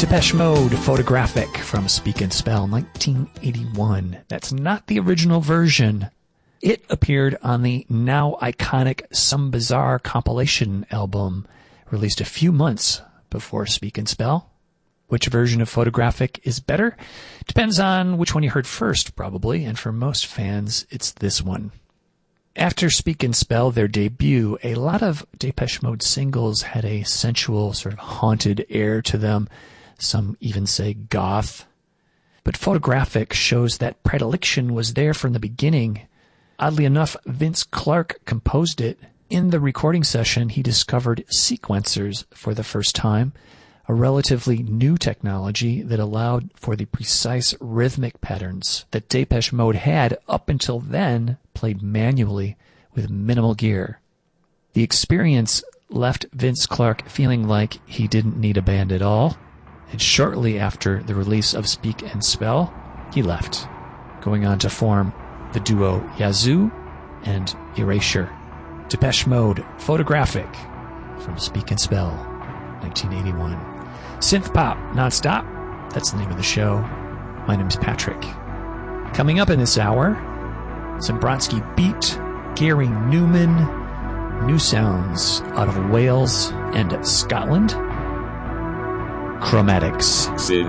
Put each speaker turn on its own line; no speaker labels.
Depeche Mode, Photographic, from Speak and Spell, 1981. That's not the original version. It appeared on the now iconic Some Bizarre compilation album, released a few months before Speak and Spell. Which version of Photographic is better? Depends on which one you heard first, probably, and for most fans, it's this one. After Speak and Spell, their debut, a lot of Depeche Mode singles had a sensual, sort of haunted air to them. Some even say goth. But Photographic shows that predilection was there from the beginning. Oddly enough, Vince Clarke composed it. In the recording session, he discovered sequencers for the first time, a relatively new technology that allowed for the precise rhythmic patterns that Depeche Mode had up until then played manually with minimal gear. The experience left Vince Clarke feeling like he didn't need a band at all, and shortly after the release of Speak and Spell, he left, going on to form the duo Yazoo and Erasure. Depeche Mode, Photographic, from Speak and Spell, 1981. Synth pop, nonstop. That's the name of the show. My name's Patrick. Coming up in this hour, some Bronski Beat, Gary Newman, new sounds out of Wales and Scotland. Chromatics.